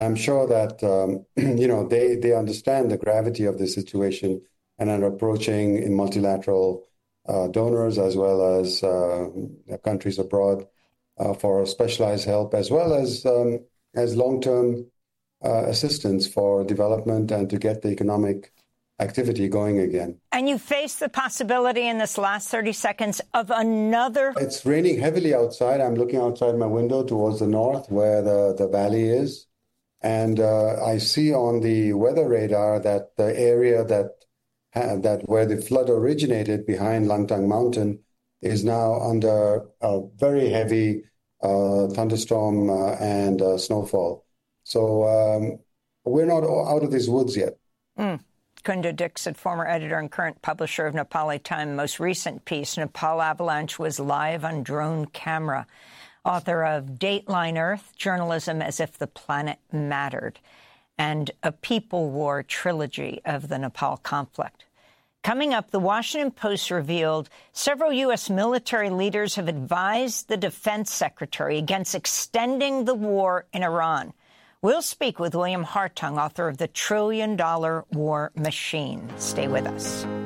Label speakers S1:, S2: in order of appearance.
S1: I'm sure that, they understand the gravity of the situation and are approaching in multilateral donors as well as countries abroad for specialized help, as well as long-term assistance for development and to get the economic activity going again.
S2: And you face the possibility in this last 30 seconds of another...
S1: It's raining heavily outside. I'm looking outside my window towards the north where the valley is. And I see on the weather radar that the area that where the flood originated behind Langtang Mountain is now under a very heavy thunderstorm and snowfall. So we're not out of these woods yet.
S2: Kunda Dixit, former editor and current publisher of Nepali Time, most recent piece, Nepal Avalanche was live on drone camera. Author of Dateline Earth, Journalism as if the Planet Mattered, and A People War trilogy of the Nepal conflict. Coming up, the Washington Post revealed several U.S. military leaders have advised the defense secretary against extending the war in Iran. We'll speak with William Hartung, author of The $1 Trillion War Machine. Stay with us.